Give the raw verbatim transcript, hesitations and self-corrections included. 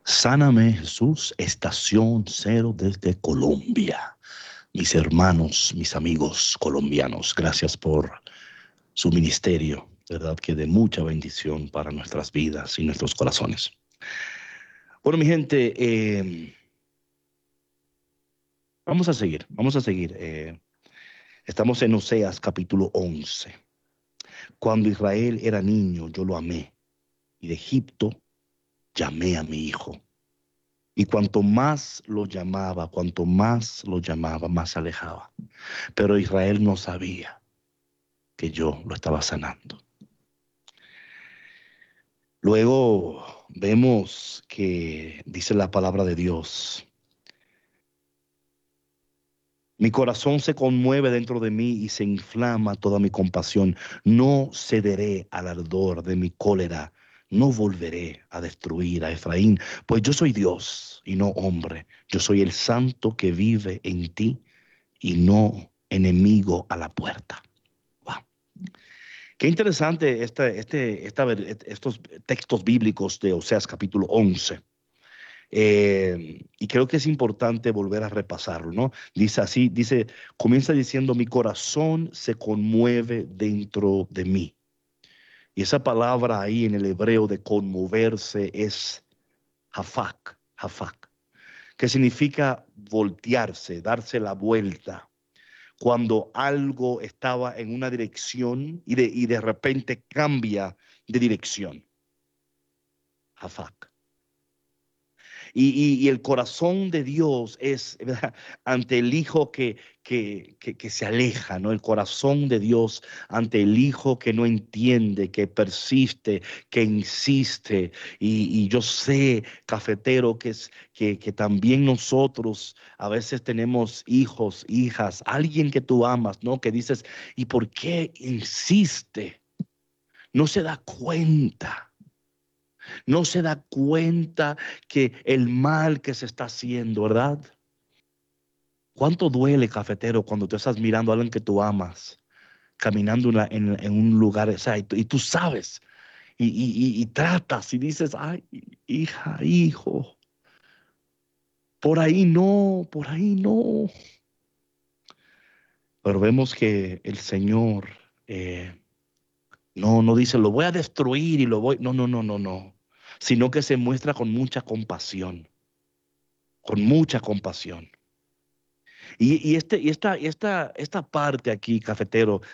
Sáname Jesús, estación cero desde Colombia. Mis hermanos, mis amigos colombianos, gracias por su ministerio, verdad que de mucha bendición para nuestras vidas y nuestros corazones. Bueno, mi gente, eh, vamos a seguir, vamos a seguir. Eh, estamos en Oseas capítulo once. Cuando Israel era niño, yo lo amé, y de Egipto llamé a mi hijo. Y cuanto más lo llamaba, cuanto más lo llamaba, más se alejaba. Pero Israel no sabía que yo lo estaba sanando. Luego vemos que dice la palabra de Dios: mi corazón se conmueve dentro de mí y se inflama toda mi compasión. No cederé al ardor de mi cólera. No volveré a destruir a Efraín, pues yo soy Dios y no hombre. Yo soy el santo que vive en ti y no enemigo a la puerta. Wow. Qué interesante este, este, esta, estos textos bíblicos de Oseas capítulo once. Eh, y creo que es importante volver a repasarlo, ¿no? Dice así, dice, comienza diciendo: mi corazón se conmueve dentro de mí. Y esa palabra ahí en el hebreo de conmoverse es hafak, hafak, que significa voltearse, darse la vuelta. Cuando algo estaba en una dirección y de, y de repente cambia de dirección. Hafak. Y, y, y el corazón de Dios es, ¿verdad?, ante el hijo que, que, que, que se aleja, ¿no? El corazón de Dios ante el hijo que no entiende, que persiste, que insiste. Y, y yo sé, cafetero, que, es, que, que también nosotros a veces tenemos hijos, hijas, alguien que tú amas, ¿no? Que dices, ¿y por qué insiste? No se da cuenta. No se da cuenta que el mal que se está haciendo, ¿verdad? ¿Cuánto duele, cafetero, cuando tú estás mirando a alguien que tú amas, caminando en, la- en- en un lugar, o sea, y, tú, y tú sabes, y, y- y- y tratas y dices, ay, hija, hijo, por ahí no, por ahí no. Pero vemos que el Señor eh, no, no dice, lo voy a destruir y lo voy, no, no, no, no, no, sino que se muestra con mucha compasión, con mucha compasión. Y, y, este, y esta, esta, esta parte aquí, cafetero,